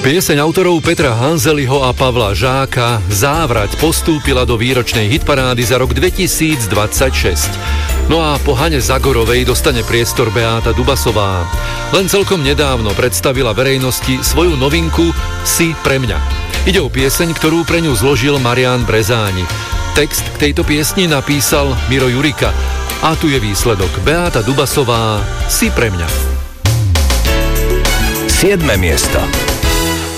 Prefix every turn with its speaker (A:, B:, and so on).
A: Pieseň autorov Petra Hanzeliho a Pavla Žáka Závrať postúpila do výročnej hitparády za rok 2026. No a po Hane Zagorovej dostane priestor Beáta Dubasová. Len celkom nedávno predstavila verejnosti svoju novinku Si pre mňa. Ide o pieseň, ktorú pre ňu zložil Marián Brezáni. Text k tejto piesni napísal Miro Jurika. A tu je výsledok. Beáta Dubasová Si pre mňa.
B: 7. miesto.